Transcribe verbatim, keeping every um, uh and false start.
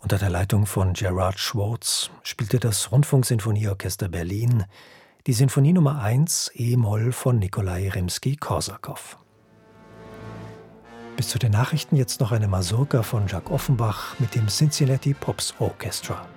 Unter der Leitung von Gerard Schwartz spielte das Rundfunksinfonieorchester Berlin die Sinfonie Nummer eins e-Moll von Nikolai Rimski-Korsakow. Bis zu den Nachrichten jetzt noch eine Mazurka von Jacques Offenbach mit dem Cincinnati Pops Orchestra.